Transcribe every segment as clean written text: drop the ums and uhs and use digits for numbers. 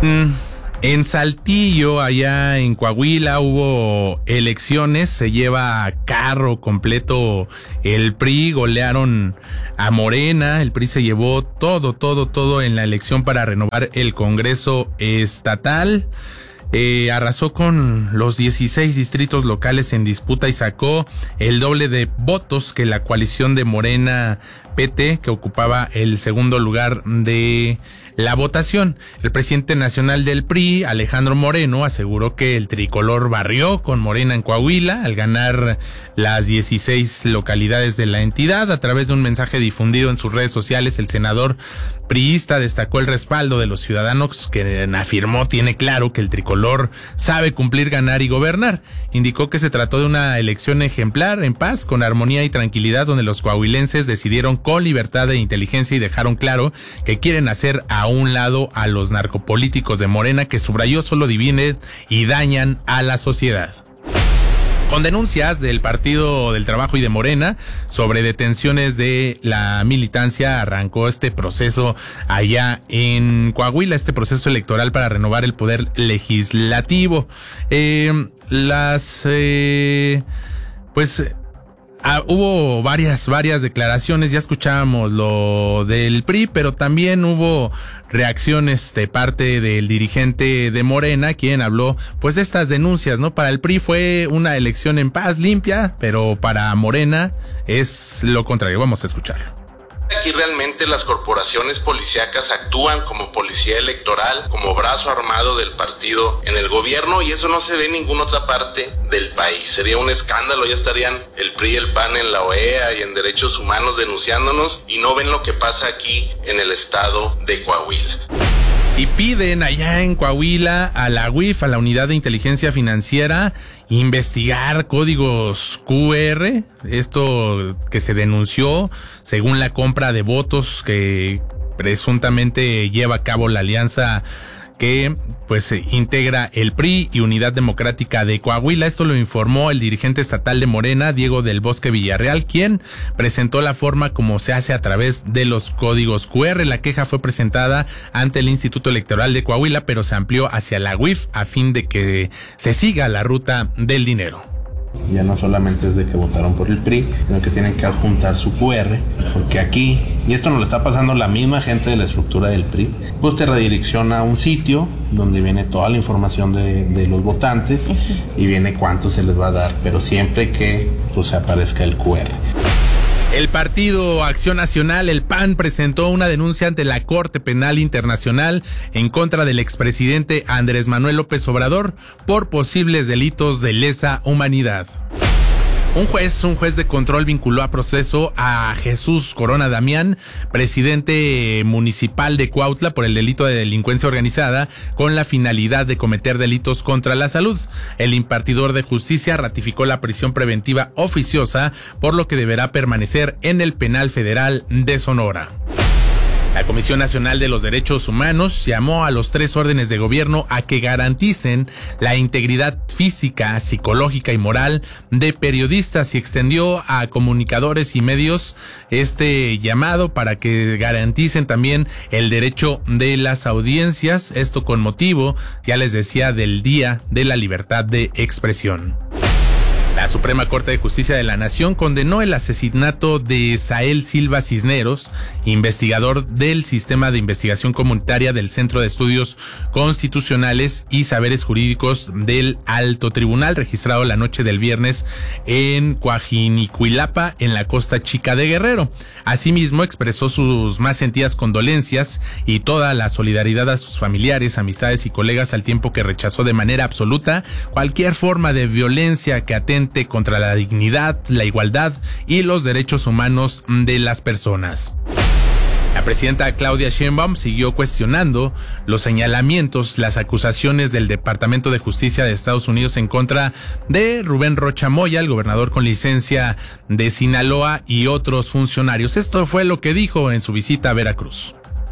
En Saltillo, allá en Coahuila, hubo elecciones, se lleva carro completo el PRI, golearon a Morena, el PRI se llevó todo en la elección para renovar el Congreso estatal. Arrasó con los 16 distritos locales en disputa y sacó el doble de votos que la coalición de Morena PT, que ocupaba el segundo lugar de la votación. El presidente nacional del PRI, Alejandro Moreno, aseguró que el tricolor barrió con Morena en Coahuila al ganar las 16 localidades de la entidad. A través de un mensaje difundido en sus redes sociales, el senador priista destacó el respaldo de los ciudadanos, que afirmó tiene claro que el tricolor sabe cumplir, ganar y gobernar. Indicó que se trató de una elección ejemplar, en paz, con armonía y tranquilidad, donde los coahuilenses decidieron con libertad e inteligencia y dejaron claro que quieren hacer a un lado a los narcopolíticos de Morena, que subrayó solo dividen y dañan a la sociedad. Con denuncias del Partido del Trabajo y de Morena sobre detenciones de la militancia, arrancó este proceso allá en Coahuila, este proceso electoral para renovar el poder legislativo. Hubo varias declaraciones, ya escuchábamos lo del PRI, pero también hubo reacciones de parte del dirigente de Morena, quien habló pues de estas denuncias, ¿no? Para el PRI fue una elección en paz, limpia, pero para Morena es lo contrario. Vamos a escucharlo. Aquí realmente las corporaciones policíacas actúan como policía electoral, como brazo armado del partido en el gobierno, y eso no se ve en ninguna otra parte del país. Sería un escándalo, ya estarían el PRI y el PAN en la OEA y en Derechos Humanos denunciándonos, y no ven lo que pasa aquí en el estado de Coahuila. Y piden allá en Coahuila a la UIF, a la Unidad de Inteligencia Financiera, investigar códigos QR, esto que se denunció según la compra de votos que presuntamente lleva a cabo la alianza que pues integra el PRI y Unidad Democrática de Coahuila. Esto lo informó el dirigente estatal de Morena, Diego del Bosque Villarreal, quien presentó la forma como se hace a través de los códigos QR. La queja fue presentada ante el Instituto Electoral de Coahuila, pero se amplió hacia la UIF a fin de que se siga la ruta del dinero. Ya no solamente es de que votaron por el PRI, sino que tienen que adjuntar su QR, porque aquí, y esto nos lo está pasando la misma gente de la estructura del PRI, pues te redirecciona a un sitio donde viene toda la información de los votantes y viene cuánto se les va a dar, pero siempre que pues aparezca el QR. El Partido Acción Nacional, el PAN, presentó una denuncia ante la Corte Penal Internacional en contra del expresidente Andrés Manuel López Obrador por posibles delitos de lesa humanidad. Un juez de control vinculó a proceso a Jesús Corona Damián, presidente municipal de Cuautla, por el delito de delincuencia organizada con la finalidad de cometer delitos contra la salud. El impartidor de justicia ratificó la prisión preventiva oficiosa, por lo que deberá permanecer en el Penal Federal de Sonora. La Comisión Nacional de los Derechos Humanos llamó a los 3 órdenes de gobierno a que garanticen la integridad física, psicológica y moral de periodistas y extendió a comunicadores y medios este llamado para que garanticen también el derecho de las audiencias, esto con motivo, ya les decía, del Día de la Libertad de Expresión. La Suprema Corte de Justicia de la Nación condenó el asesinato de Sael Silva Cisneros, investigador del Sistema de Investigación Comunitaria del Centro de Estudios Constitucionales y Saberes Jurídicos del Alto Tribunal, registrado la noche del viernes en Coajinicuilapa, en la Costa Chica de Guerrero. Asimismo, expresó sus más sentidas condolencias y toda la solidaridad a sus familiares, amistades y colegas, al tiempo que rechazó de manera absoluta cualquier forma de violencia que atente contra la dignidad, la igualdad y los derechos humanos de las personas. La presidenta Claudia Sheinbaum siguió cuestionando los señalamientos, las acusaciones del Departamento de Justicia de Estados Unidos en contra de Rubén Rocha Moya, el gobernador con licencia de Sinaloa, y otros funcionarios. Esto fue lo que dijo en su visita a Veracruz.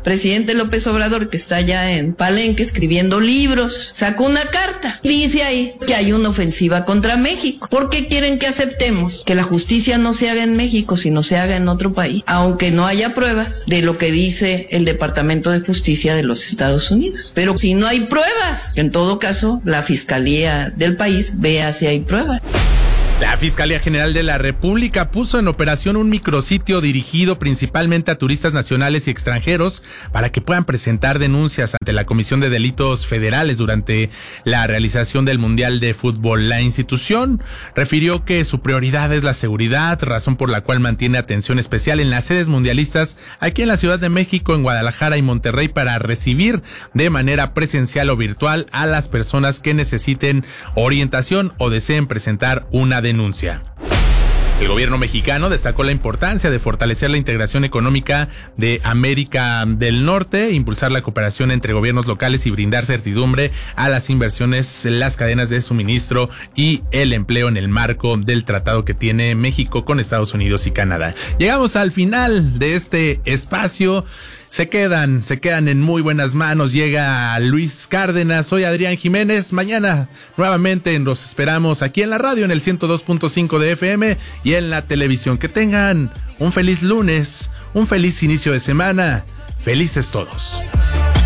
presidente López Obrador, que está allá en Palenque escribiendo libros, sacó una carta. Dice ahí que hay una ofensiva contra México. ¿Por qué quieren que aceptemos que la justicia no se haga en México, sino se haga en otro país? Aunque no haya pruebas de lo que dice el Departamento de Justicia de los Estados Unidos. Pero si no hay pruebas, en todo caso, la Fiscalía del país vea si hay pruebas. La Fiscalía General de la República puso en operación un micrositio dirigido principalmente a turistas nacionales y extranjeros para que puedan presentar denuncias ante la Comisión de Delitos Federales durante la realización del Mundial de Fútbol. La institución refirió que su prioridad es la seguridad, razón por la cual mantiene atención especial en las sedes mundialistas aquí en la Ciudad de México, en Guadalajara y Monterrey para recibir de manera presencial o virtual a las personas que necesiten orientación o deseen presentar una denuncia. El gobierno mexicano destacó la importancia de fortalecer la integración económica de América del Norte, impulsar la cooperación entre gobiernos locales y brindar certidumbre a las inversiones en las cadenas de suministro y el empleo en el marco del tratado que tiene México con Estados Unidos y Canadá. Llegamos al final de este espacio. Se quedan en muy buenas manos. Llega Luis Cárdenas, soy Adrián Jiménez. Mañana nuevamente los esperamos aquí en la radio en el 102.5 de FM y en la televisión. Que tengan un feliz lunes, un feliz inicio de semana. Felices todos.